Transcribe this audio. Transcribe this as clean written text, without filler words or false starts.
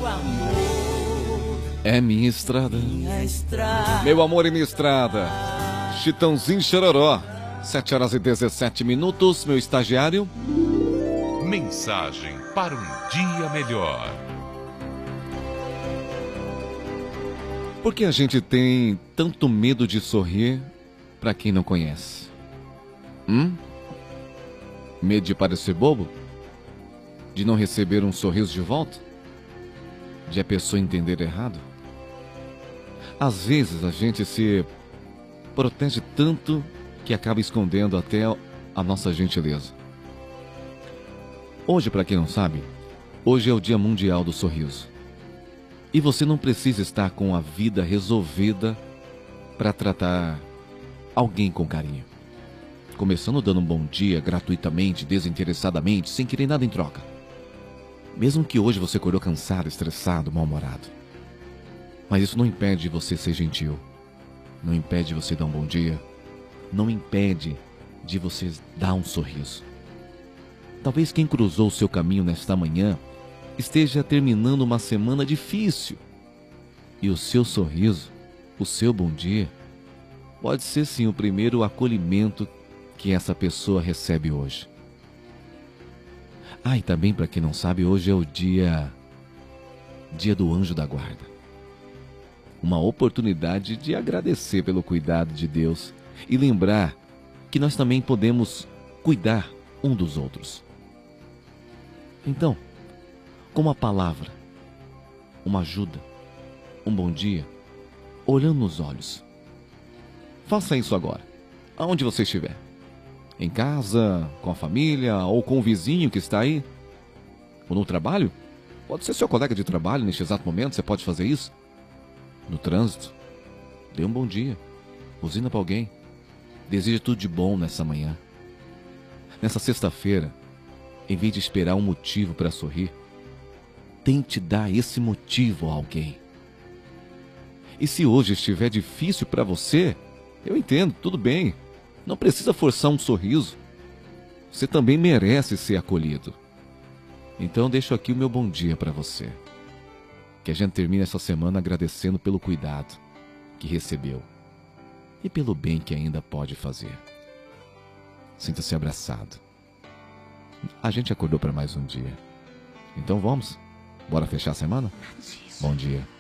É minha estrada. minha estrada. Meu amor e minha estrada. Chitãozinho Chororó. 7h17, meu estagiário. Mensagem para um dia melhor. Por que a gente tem tanto medo de sorrir para quem não conhece? Medo de parecer bobo? De não receber um sorriso de volta? De a pessoa entender errado? Às vezes a gente se protege tanto que acaba escondendo até a nossa gentileza. Hoje, para quem não sabe, hoje é o Dia Mundial do Sorriso. E você não precisa estar com a vida resolvida para tratar alguém com carinho. Começando dando um bom dia gratuitamente, desinteressadamente, sem querer nada em troca. Mesmo que hoje você acordou cansado, estressado, mal-humorado. Mas isso não impede você ser gentil. Não impede você dar um bom dia. Não impede de você dar um sorriso. Talvez quem cruzou o seu caminho nesta manhã esteja terminando uma semana difícil. E o seu sorriso, o seu bom dia, pode ser sim o primeiro acolhimento que essa pessoa recebe hoje. E também, para quem não sabe, hoje é o dia do anjo da guarda. Uma oportunidade de agradecer pelo cuidado de Deus e lembrar que nós também podemos cuidar um dos outros. Então, com uma palavra, uma ajuda, um bom dia, olhando nos olhos. Faça isso agora, aonde você estiver. Em casa, com a família ou com o vizinho que está aí. Ou no trabalho. Pode ser seu colega de trabalho neste exato momento, você pode fazer isso. No trânsito, dê um bom dia. Buzina para alguém. Deseje tudo de bom nessa manhã. Nessa sexta-feira, em vez de esperar um motivo para sorrir, tente dar esse motivo a alguém. E se hoje estiver difícil para você, eu entendo, tudo bem. Não precisa forçar um sorriso. Você também merece ser acolhido. Então deixo aqui o meu bom dia para você. Que a gente termine essa semana agradecendo pelo cuidado que recebeu e pelo bem que ainda pode fazer. Sinta-se abraçado. A gente acordou para mais um dia. Então vamos? Bora fechar a semana? Bom dia.